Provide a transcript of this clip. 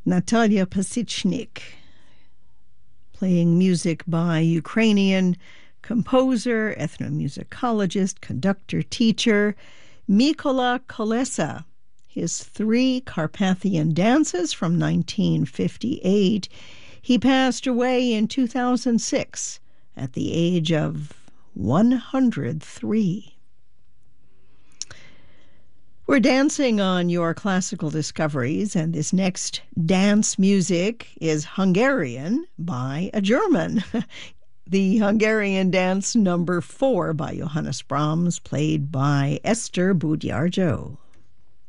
Natalia Pasichnik, playing music by Ukrainian composer, ethnomusicologist, conductor, teacher Mykola Kolesa. His 3 Carpathian Dances from 1958. He passed away in 2006 at the age of 103. We're dancing on your classical discoveries, and this next dance music is Hungarian by a German. The Hungarian Dance No. 4 by Johannes Brahms, played by Esther Budjarjo.